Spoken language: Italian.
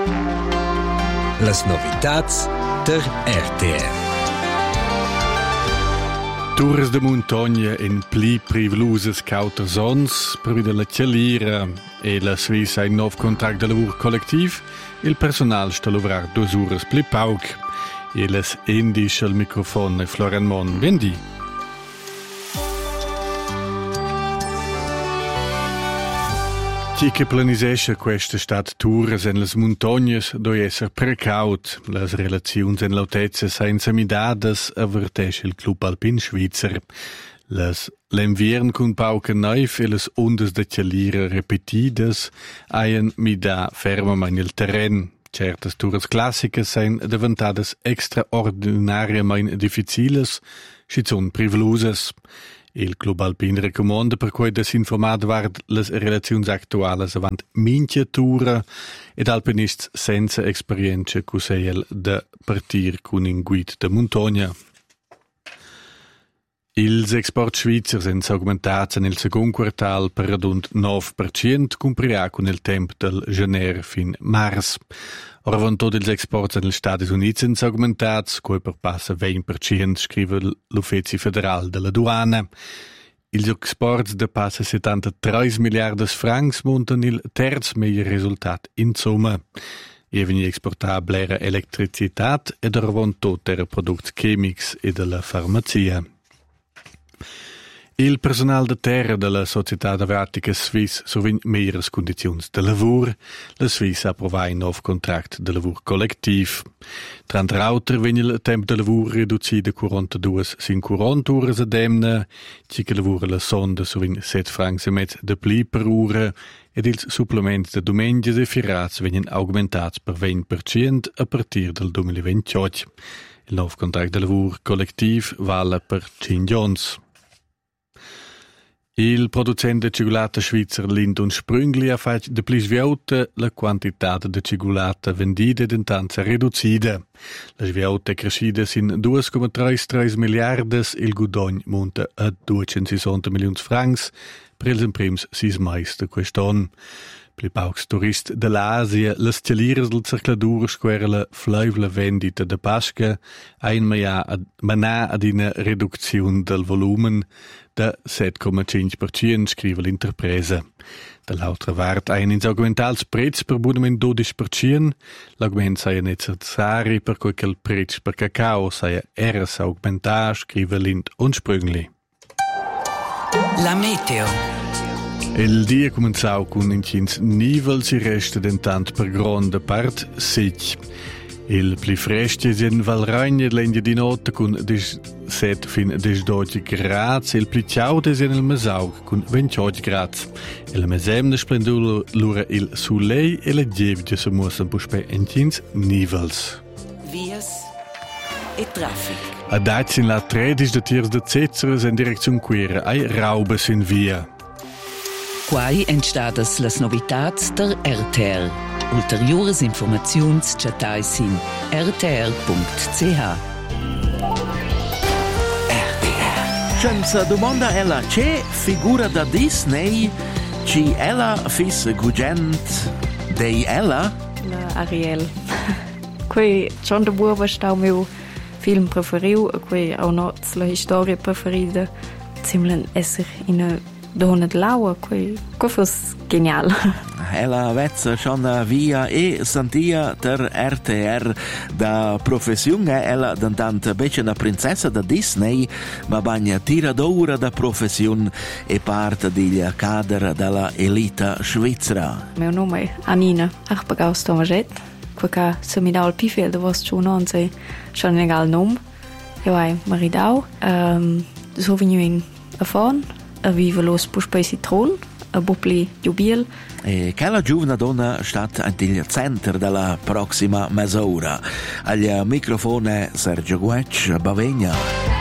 Las novitats der RTR. Tours de muntagna in pli privluses cautersons, per via la Cialira e la Sviss ha un nuovo contratto di lavoro collettivo, il personale sta a lavorare 2 ore pli pauc. E les indisch al microfono Florian Mon. Vendi. Chi che planisesce questa stat tours en les montagnes doi esser precaut. Las relazions en lautezze senza midades avvertesce il Club Alpin Svizzer. L'inviern cun pauca neuf e les ondes de Cialira repetidas haien mida fermament il terren. Certas tours classicas sein diventadas extraordinariamente difficiles, schizun privlusas. Il Club Alpin recommanda per cui desinformat vard les relazions actualas avant mincha tura ed alpinists senza experienza cuseiel de partir cun in guid de montagna. Ils export svizzer sind augmentats nel second quartal per rund 9%, cumprirà con il tempo del gener fin mars. Ora van tot ils exports negli Stati Uniti sind augmentats, coi per passa 20%, scrive l'Ufficio Federal della Duana. Ils exports de passa 73 miliardi francs montan il terz meglio risultat in somma. Eveni exportabile elettricitat ed ora van tot era prodotti chimics e della farmacia. Il personal de terra della Società Aviatica Swiss sovint meilleres condizions de lavur. La Swiss approva un nuovo contract de lavur collectiv. Tra l'altro viene il tempo de lavur ridotto da 42 sin 40 ore a demna, ci che lavura la sonda sovint 7 francs e mezzo de pli per ora, ed il supplement de domenges e firats vengono augmentati per 20% a partire del 2028. Il nuovo contract de lavur collectiv vale per 5 anni. Il producente de cicolata svizzer Lind und Sprüngli ha fatto de pli sviauta la quantità de cicolata vendida ed intanza riducida. La sviauta è crescida sin 2,33 miliardi, il guadagno monta a 260 milioni francs per ils prims 6 mais de quest'anno. Pli paucs turist dell'Asia, las Cialiras del circladura square la fleivla vendita de Pasca ein manà ad una riduzione del volumen da 7,5%, scrive l'interpresa. Dall'altra parte ein ins augmentals prezz per buonament 12%, l'augment saia necessari per cui che il prezz per cacao saia eras augmentar, scrive Lind und Sprüngli. La meteo. Il dia cominciau con incins nivel si resta dentant per grande part sec. Il pli freschi è in Valragna l'endia di notte con 17 fin 12 gradi, il pli ciaude è nel Mesaug con 28 gradi. E la mesemna splendura il soleil e la gievgia si muovono puspe incins nivels. Vias e traffic. A dats in la 13 de tiers de Zetzers in direzione Quera, ai Raubes in via. Quai entstadas las novitats der RTR. Ulteriores informaziuns chatais in rtr.ch. RTR. Senza domanda ella c'è figura da Disney ci ella fis gugent dei ella? La Ariel. Quei John de Buoba stau meu film preferiu, quei au nots la historia preferida. Zimlen esser in a donna de laua, quei fos genial. Ella vezza schon via e sentia der RTR da professione ella dantant becce una princessa da Disney ma bagna tiradora da professione e parte degli cadre della elita svizzera. Meu nome è Anina Arpagaus Tomaget, quaca se mi dau il pifel de vos ciò non sei schon egal nom. Io hai maridau, so vegnu in a fon, a vive los puspei citron, a bupli jubil. E che la giovane donna sta nel centro della prossima mezz'ora. Al microfono Sergio Guec, Bavegna.